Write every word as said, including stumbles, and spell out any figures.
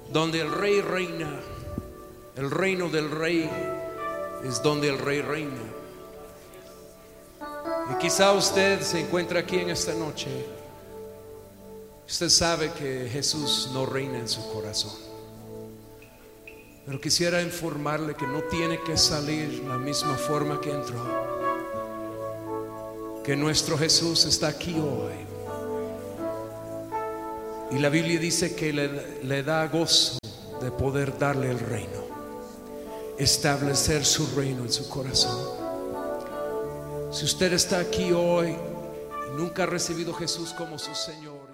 donde el rey reina. El reino del rey es donde el rey reina. Y quizá usted se encuentra aquí en esta noche. Usted sabe que Jesús no reina en su corazón, pero quisiera informarle que no tiene que salir la misma forma que entró, que nuestro Jesús está aquí hoy. Y la Biblia dice que le, le da gozo de poder darle el reino, establecer su reino en su corazón. Si usted está aquí hoy y nunca ha recibido a Jesús como su Señor,